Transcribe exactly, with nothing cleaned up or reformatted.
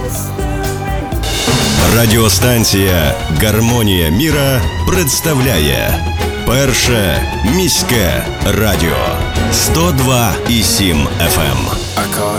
Радіостанція «Гармонія міра» представляє Перше міське радіо сто два і сім еф ем. I call